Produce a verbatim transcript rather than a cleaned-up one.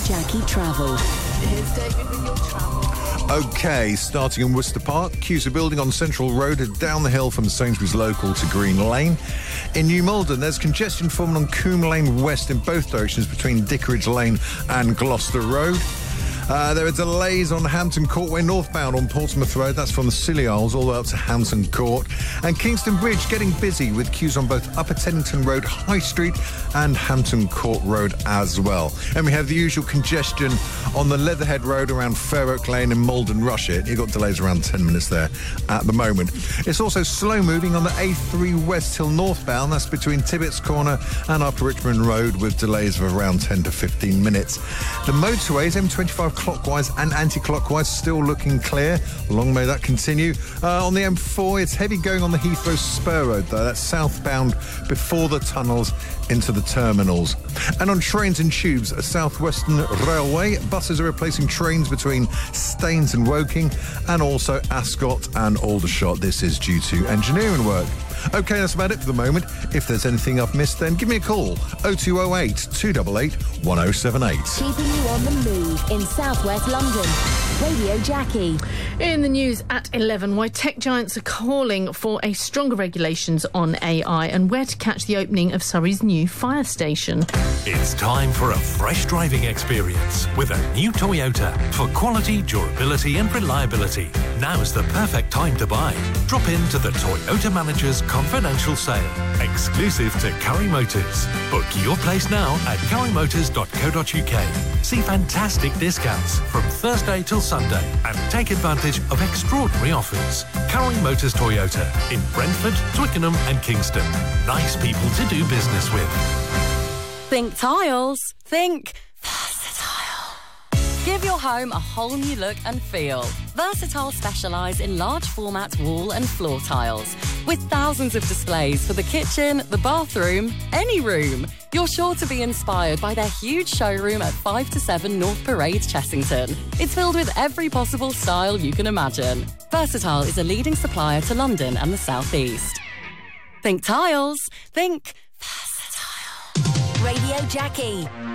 Jackie Travel. Here's David with your travel. OK, starting in Worcester Park, queues are building on Central Road down the hill from Sainsbury's Local to Green Lane. In New Malden, there's congestion forming on Coombe Lane West in both directions between Dickeridge Lane and Gloucester Road. Uh, there are delays on Hampton Courtway northbound on Portsmouth Road. That's from the Scilly Isles all the way up to Hampton Court. And Kingston Bridge getting busy with queues on both Upper Teddington Road High Street and Hampton Court Road as well. And we have the usual congestion on the Leatherhead Road around Fair Oak Lane and Malden Rushet. You've got delays around ten minutes there at the moment. It's also slow moving on the A three West Hill northbound. That's between Tibbetts Corner and Upper Richmond Road with delays of around ten to fifteen minutes. The motorways, M twenty-five clockwise and anti-clockwise, still looking clear. Long may that continue. Uh, on the M four, it's heavy going on the Heathrow Spur Road, though. That's southbound before the tunnels into the terminals. And on trains and tubes, a South Western Railway, buses are replacing trains between Staines and Woking, and also Ascot and Aldershot. This is due to engineering work. OK, that's about it for the moment. If there's anything I've missed, then give me a call. oh two oh eight, two eight eight, one oh seven eight. Keeping you on the move in southwest London. Radio Jackie. In the news at eleven, why tech giants are calling for a stronger regulations on A I and where to catch the opening of Surrey's new fire station. It's time for a fresh driving experience with a new Toyota for quality, durability and reliability. Now's the perfect time to buy. Drop into the Toyota Manager's confidential sale, exclusive to Curry Motors. Book your place now at curry motors dot co dot uk. See fantastic discounts from Thursday till Sunday and take advantage of extraordinary offers. Curry Motors Toyota in Brentford, Twickenham and Kingston. Nice people to do business with. Think tiles. Think Versatile. Give your home a whole new look and feel. Versatile specialise in large format wall and floor tiles with thousands of displays for the kitchen, the bathroom, any room. You're sure to be inspired by their huge showroom at five to seven North Parade, Chessington. It's filled with every possible style you can imagine. Versatile is a leading supplier to London and the South East. Think tiles. Think Versatile. Radio Jackie.